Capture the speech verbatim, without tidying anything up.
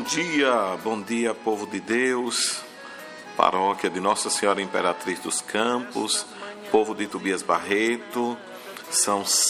dia, bom dia, povo de Deus, paróquia de Nossa Senhora Imperatriz dos Campos, povo de Tobias Barreto. São